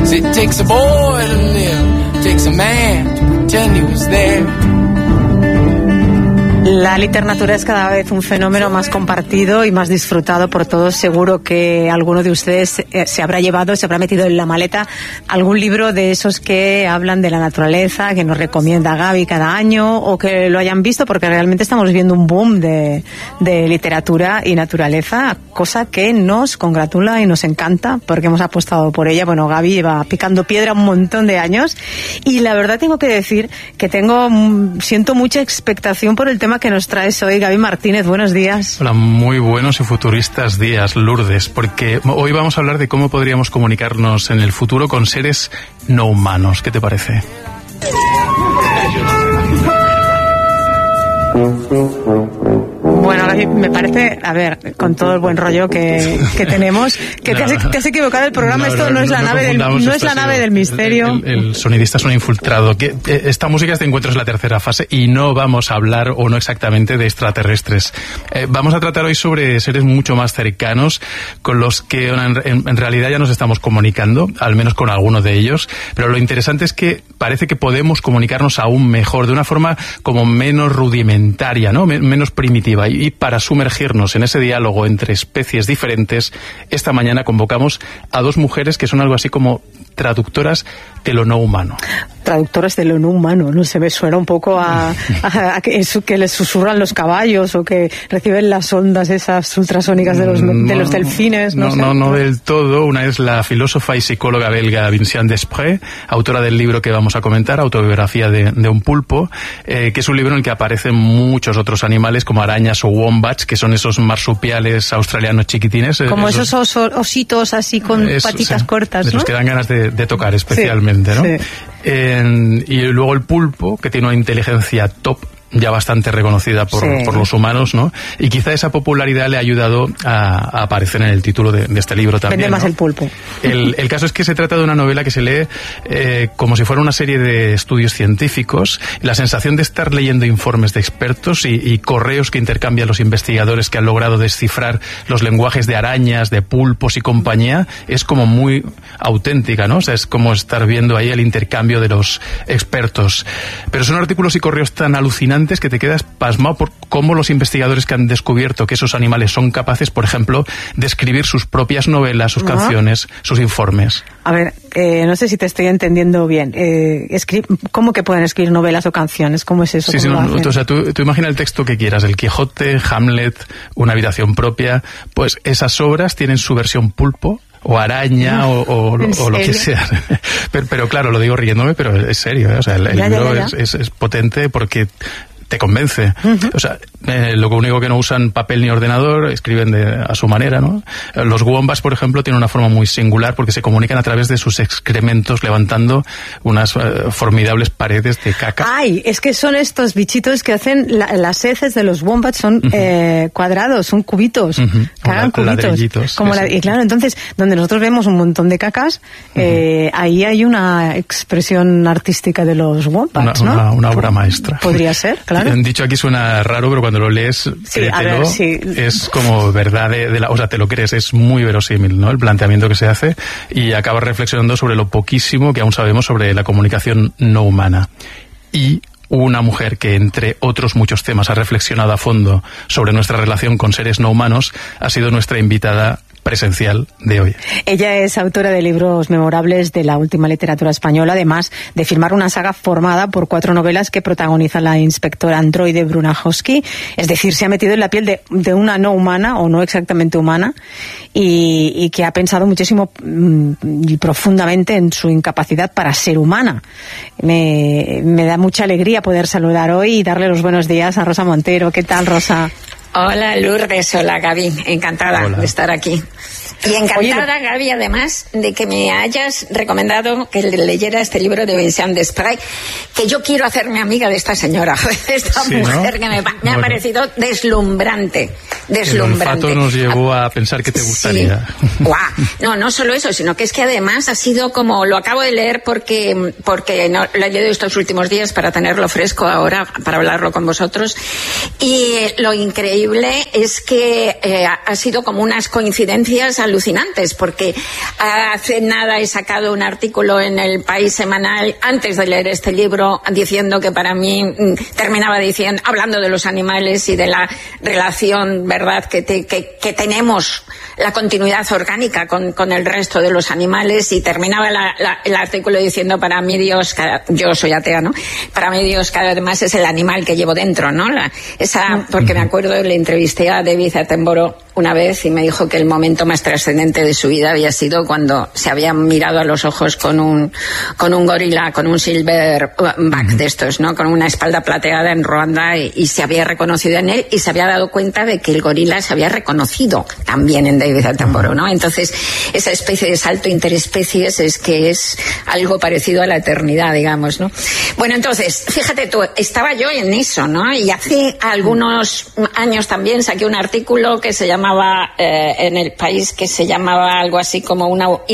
'Cause it takes a boy to live, it takes a man to pretend he was there. La literatura es cada vez un fenómeno más compartido y más disfrutado por todos. Seguro que alguno de ustedes se habrá metido en la maleta algún libro de esos que hablan de la naturaleza, que nos recomienda Gaby cada año, o que lo hayan visto, porque realmente estamos viviendo un boom de literatura y naturaleza, cosa que nos congratula y nos encanta, porque hemos apostado por ella. Bueno, Gaby lleva picando piedra un montón de años, y la verdad tengo que decir que siento mucha expectación por el tema que nos traes hoy. Gaby Martínez, buenos días. Hola, muy buenos y futuristas días, Lourdes, porque hoy vamos a hablar de cómo podríamos comunicarnos en el futuro con seres no humanos. ¿Qué te parece? Bueno, me parece, a ver, con todo el buen rollo que tenemos, que te has equivocado el programa. Esto no es la nave del misterio. El sonidista es un infiltrado. Esta música es de Encuentros en la tercera fase y no vamos a hablar, o no exactamente, de extraterrestres. Vamos a tratar hoy sobre seres mucho más cercanos, con los que en realidad ya nos estamos comunicando, al menos con algunos de ellos, pero lo interesante es que parece que podemos comunicarnos aún mejor, de una forma como menos rudimentaria, ¿no? Menos primitiva. Y para sumergirnos en ese diálogo entre especies diferentes, esta mañana convocamos a dos mujeres que son algo así como traductoras de lo no humano. Traductoras de lo no humano, no se me suena un poco a que les susurran los caballos, o que reciben las ondas esas ultrasónicas de los delfines. No del todo. Una es la filósofa y psicóloga belga Vinciane Desprez, autora del libro que vamos a comentar, Autobiografía de un pulpo, que es un libro en el que aparecen muchos otros animales como arañas o wombats, que son esos marsupiales australianos chiquitines. Como esos ositos así con patitas cortas, ¿no? De los que dan ganas de tocar especialmente, sí, ¿no? Sí. Y luego el pulpo, que tiene una inteligencia top, ya bastante reconocida por los humanos, ¿no? Y quizá esa popularidad le ha ayudado a aparecer en el título de este libro también. Vende más, ¿no? El pulpo. El caso es que se trata de una novela que se lee como si fuera una serie de estudios científicos. La sensación de estar leyendo informes de expertos y correos que intercambian los investigadores que han logrado descifrar los lenguajes de arañas, de pulpos y compañía es como muy auténtica, ¿no? O sea, es como estar viendo ahí el intercambio de los expertos. Pero son artículos y correos tan alucinantes que te quedas pasmado por cómo los investigadores que han descubierto que esos animales son capaces, por ejemplo, de escribir sus propias novelas, sus canciones, sus informes. A ver, no sé si te estoy entendiendo bien. ¿Cómo que pueden escribir novelas o canciones? ¿Cómo es eso? Sí, o sea, tú imagina el texto que quieras, el Quijote, Hamlet, Una habitación propia, pues esas obras tienen su versión pulpo, o araña, o lo que sea. Pero claro, lo digo riéndome, pero es serio, ¿eh? O sea, el libro es potente porque te convence. O sea, lo único que no usan papel ni ordenador, escriben a su manera, ¿no? Los wombats, por ejemplo, tienen una forma muy singular porque se comunican a través de sus excrementos, levantando unas formidables paredes de caca. ¡Ay! Es que son estos bichitos que hacen las heces de los wombats, son cuadrados, son cubitos, cagan cubitos. Y claro, entonces, donde nosotros vemos un montón de cacas, ahí hay una expresión artística de los wombats, ¿no? Una obra maestra. Podría ser, claro. Dicho aquí suena raro, pero cuando lo lees, créetelo, es como verdad o sea, te lo crees, es muy verosímil, ¿no? El planteamiento que se hace, y acabas reflexionando sobre lo poquísimo que aún sabemos sobre la comunicación no humana. Y una mujer que, entre otros muchos temas, ha reflexionado a fondo sobre nuestra relación con seres no humanos, ha sido nuestra invitada presencial de hoy. Ella es autora de libros memorables de la última literatura española, además de firmar una saga formada por 4 novelas que protagoniza la inspectora androide Bruna Hosky. Es decir, se ha metido en la piel de una no humana, o no exactamente humana, y que ha pensado muchísimo y profundamente en su incapacidad para ser humana. Me da mucha alegría poder saludar hoy y darle los buenos días a Rosa Montero. ¿Qué tal, Rosa? Hola, Lourdes. Hola, Gaby. Encantada de estar aquí. Y encantada, Gaby, además, de que me hayas recomendado que leyera este libro de Vinciane Desprez, que yo quiero hacerme amiga de esta señora, de esta mujer, ¿no? Que me ha parecido deslumbrante. El olfato nos llevó a pensar que te gustaría. Sí. No solo eso, sino que es que además ha sido como, lo acabo de leer porque no, lo he leído estos últimos días para tenerlo fresco ahora, para hablarlo con vosotros, y lo increíble increíble es que ha sido como unas coincidencias alucinantes, porque hace nada he sacado un artículo en El País semanal antes de leer este libro diciendo que para mí terminaba diciendo, hablando de los animales y de la relación, ¿verdad?, que tenemos, la continuidad orgánica con el resto de los animales, y terminaba el artículo diciendo, para mí Dios, yo soy atea, ¿no? Para mí Dios cada vez más es el animal que llevo dentro, ¿no? Porque me acuerdo, le entrevisté a David Attenborough una vez y me dijo que el momento más trascendente de su vida había sido cuando se había mirado a los ojos con un gorila, con un silverback de estos, ¿no? Con una espalda plateada en Ruanda, y se había reconocido en él, y se había dado cuenta de que el gorila se había reconocido también en David Attenborough, ¿no? Entonces, esa especie de salto interespecies es algo parecido a la eternidad, digamos, ¿no? Bueno, entonces, fíjate tú, estaba yo en eso, ¿no? Y hace algunos años también saqué un artículo que se llamaba en El País, que se llamaba algo así como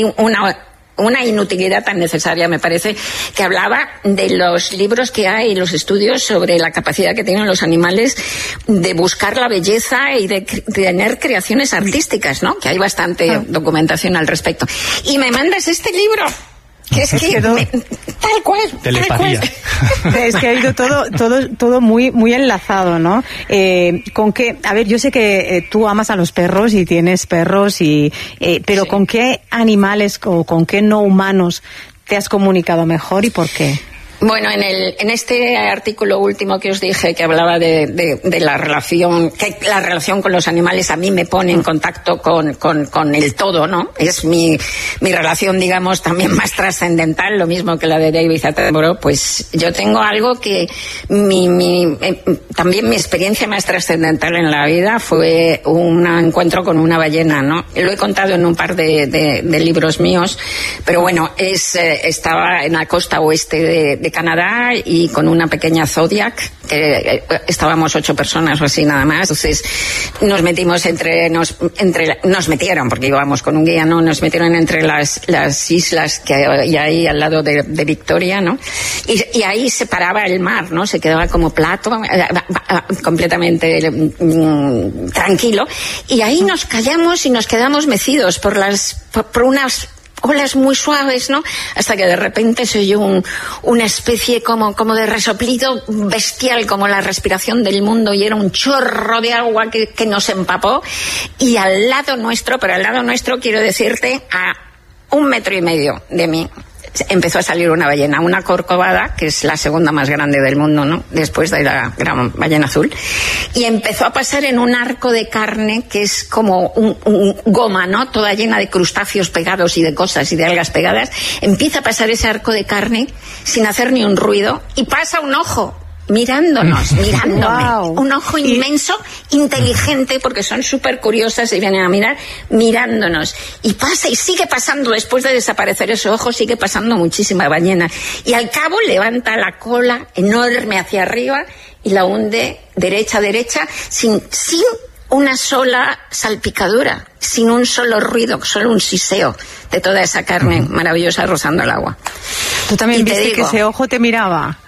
una inutilidad tan necesaria, me parece, que hablaba de los libros que hay y los estudios sobre la capacidad que tienen los animales de buscar la belleza y de tener creaciones artísticas, ¿no? Que hay bastante documentación al respecto. Y me mandas este libro, que es que tal cual. Telepatía. Es que ha ido todo muy, muy enlazado, ¿no? ¿Con qué? A ver, yo sé que tú amas a los perros y tienes perros, pero sí. ¿Con qué animales o con qué no humanos te has comunicado mejor y por qué? Bueno, en este artículo último que os dije, que hablaba de la relación, que la relación con los animales a mí me pone en contacto con el todo, ¿no? Es mi relación, digamos, también más trascendental, lo mismo que la de David Attenborough. Pues yo tengo algo que también mi experiencia más trascendental en la vida fue un encuentro con una ballena, ¿no? Lo he contado en un par de libros míos, pero bueno, estaba en la costa oeste de Canadá, y con una pequeña Zodiac, que estábamos 8 personas o así nada más. Entonces nos metimos nos metieron, porque íbamos con un guía, ¿no? Nos metieron entre las islas que hay ahí al lado de Victoria, ¿no? Y ahí se paraba el mar, ¿no? Se quedaba como plato, completamente tranquilo, y ahí nos callamos y nos quedamos mecidos por unas olas muy suaves, ¿no? Hasta que de repente se oyó una especie como de resoplido bestial, como la respiración del mundo, y era un chorro de agua que nos empapó, y al lado nuestro quiero decirte, a 1,5 metros de mí, empezó a salir una ballena, una corcovada, que es la segunda más grande del mundo, ¿no? Después de la gran ballena azul. Y empezó a pasar en un arco de carne que es como un goma, ¿no? Toda llena de crustáceos pegados y de cosas y de algas pegadas. Empieza a pasar ese arco de carne sin hacer ni un ruido, y pasa un ojo mirándome, wow. Un ojo inmenso, inteligente, porque son súper curiosas y vienen a mirándonos, y pasa y sigue pasando. Después de desaparecer ese ojo, sigue pasando muchísima ballena, y al cabo levanta la cola enorme hacia arriba y la hunde derecha, sin una sola salpicadura, sin un solo ruido, solo un siseo de toda esa carne maravillosa rozando el agua. ¿Tú también viste que ese ojo te miraba?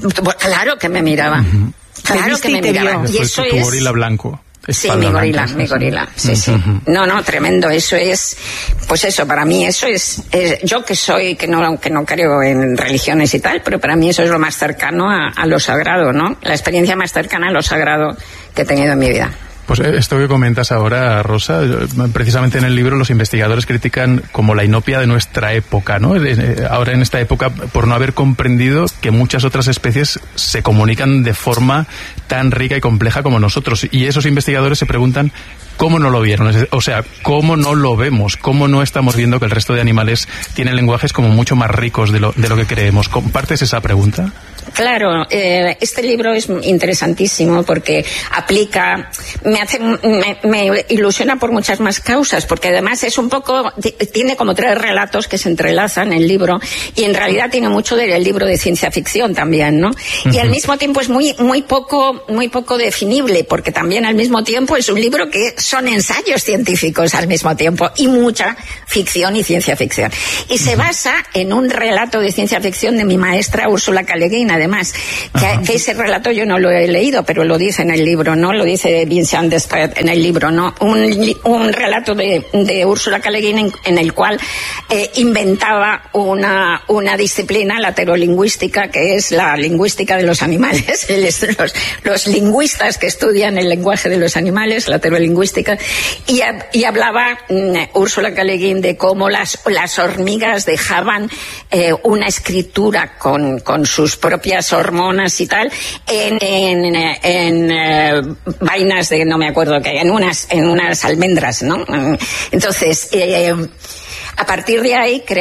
Claro que me miraba. Claro que me miraba. Y eso es tu gorila blanco. Sí, mi gorila. Sí, sí. No, tremendo. Eso es, pues eso, para mí eso es yo que no creo en religiones y tal, pero para mí eso es lo más cercano a lo sagrado, ¿no? La experiencia más cercana a lo sagrado que he tenido en mi vida. Pues esto que comentas ahora, Rosa, precisamente en el libro los investigadores critican como la inopia de nuestra época, ¿no? Ahora en esta época, por no haber comprendido que muchas otras especies se comunican de forma tan rica y compleja como nosotros. Y esos investigadores se preguntan cómo no lo vieron, o sea, cómo no lo vemos, cómo no estamos viendo que el resto de animales tienen lenguajes como mucho más ricos de lo que creemos. ¿Compartes esa pregunta? Claro, este libro es interesantísimo porque me ilusiona por muchas más causas, porque además es un poco, tiene como 3 relatos que se entrelazan en el libro, y en realidad tiene mucho del libro de ciencia ficción también, ¿no? Y al mismo tiempo es muy poco definible, porque también al mismo tiempo es un libro que son ensayos científicos al mismo tiempo, y mucha ficción y ciencia ficción. Y se basa en un relato de ciencia ficción de mi maestra Úrsula K. Le Guin, además además, que ese relato yo no lo he leído, pero lo dice en el libro, ¿no? Lo dice Vincent Desprez en el libro, ¿no? Un relato de Úrsula K. Le Guin en el cual inventaba una disciplina, la terolingüística, que es la lingüística de los animales. Los lingüistas que estudian el lenguaje de los animales, la terolingüística, y hablaba Úrsula K. Le Guin de cómo las hormigas dejaban una escritura con sus propias hormonas y tal en vainas de no me acuerdo qué, en unas almendras, ¿no? Entonces, a partir de ahí